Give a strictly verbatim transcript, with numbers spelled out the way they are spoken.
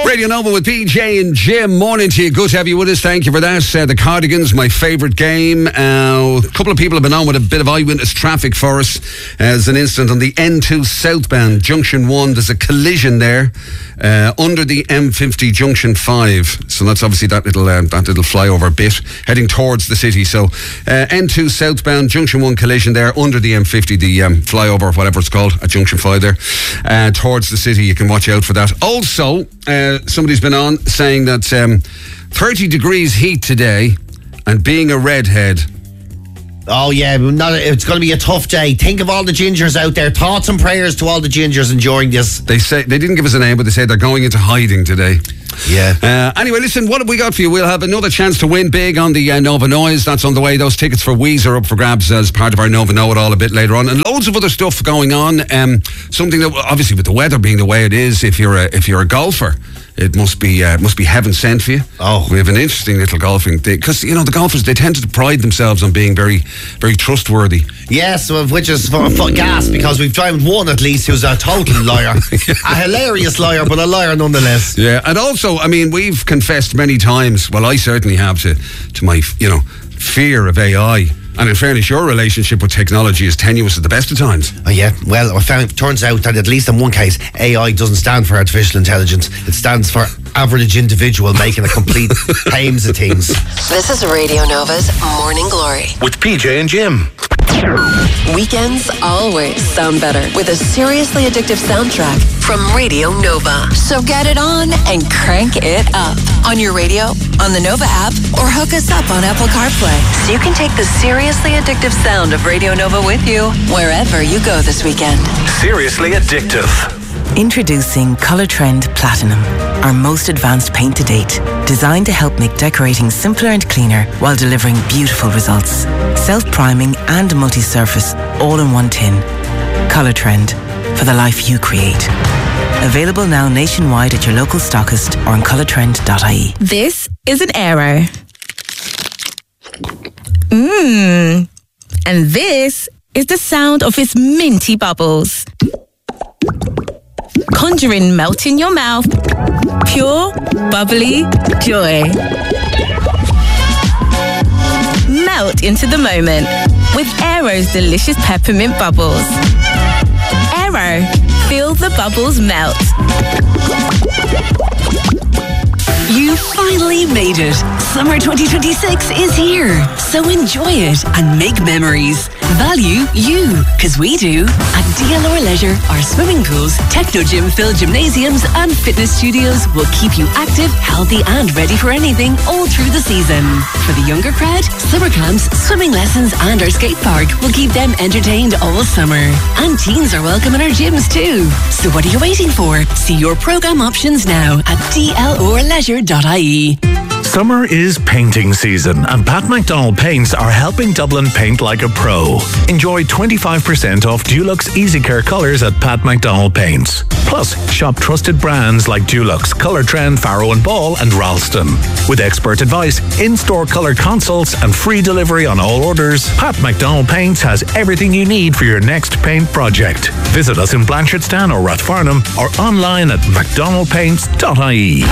Radio Nova with P J and Jim. Morning to you. Good to have you with us. Thank you for that. Uh, the Cardigans, my favourite game. Uh, a couple of people have been on with a bit of eyewitness traffic for us. As an incident on the N two southbound, Junction one, there's a collision there uh, under the M fifty Junction five. So that's obviously that little uh, that little flyover bit heading towards the city. So uh, N two southbound, Junction one collision there under the M fifty, the um, flyover, whatever it's called, at Junction five there, uh, towards the city. You can watch out for that. Also, uh, somebody's been on saying that um, thirty degrees heat today, and being a redhead. Oh yeah, not, it's going to be a tough day. Think of all the gingers out there. Thoughts and prayers to all the gingers enduring this. They say they didn't give us a name, but they say they're going into hiding today. Yeah. Uh, anyway, listen, what have we got for you? We'll have another chance to win big on the uh, Nova Noise. That's on the way. Those tickets for Weezer are up for grabs as part of our Nova Know It All a bit later on, and loads of other stuff going on. Um, something that, obviously, with the weather being the way it is, if you're a, if you're a golfer, it must be uh, must be heaven sent for you. Oh, we have an interesting little golfing thing because you know the golfers, they tend to pride themselves on being very, very trustworthy. Yes, which is for, for gas, because we've found one at least who's a total liar, yeah. A hilarious liar, but a liar nonetheless. Yeah, and also, I mean, we've confessed many times. Well, I certainly have to to my you know fear of A I. And in fairness, your relationship with technology is tenuous at the best of times. Oh yeah, well, I found, it turns out that at least in one case, A I doesn't stand for artificial intelligence. It stands for average individual making a complete hames of things. This is Radio Nova's Morning Glory with P J and Jim. Weekends always sound better with a seriously addictive soundtrack from Radio Nova. So get it on and crank it up on your radio, on the Nova app, or hook us up on Apple CarPlay so you can take the seriously addictive sound of Radio Nova with you wherever you go this weekend. Seriously addictive. Introducing Colour Trend Platinum, our most advanced paint to date, designed to help make decorating simpler and cleaner while delivering beautiful results. Self-priming and multi-surface, all in one tin. Colour Trend, for the life you create. Available now nationwide at your local stockist or on colour trend dot I E. This is an Aero. Mmm. And this is the sound of its minty bubbles. Conjuring melt in your mouth. Pure, bubbly joy. Melt into the moment with Aero's delicious peppermint bubbles. Aero, feel the bubbles melt. You finally made it. Summer twenty twenty-six is here. So enjoy it and make memories. Value you, because we do. At D L R Leisure, our swimming pools, techno gym-filled gymnasiums and fitness studios will keep you active, healthy and ready for anything all through the season. For the younger crowd, summer camps, swimming lessons and our skate park will keep them entertained all summer. And teens are welcome in our gyms too. So what are you waiting for? See your programme options now at D L R leisure dot I E. Summer is painting season, and Pat McDonald Paints are helping Dublin paint like a pro. Enjoy twenty-five percent off Dulux Easy Care colours at Pat McDonald Paints. Plus, shop trusted brands like Dulux, Colour Trend, Farrow and Ball and Ralston. With expert advice, in-store colour consults and free delivery on all orders, Pat McDonald Paints has everything you need for your next paint project. Visit us in Blanchardstown or Rathfarnham or online at macdonald paints dot I E.